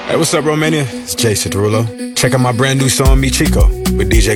Hey, what's up, Romania? It's Jason Derulo. Check out my brand new song, Mi Chico, with DJ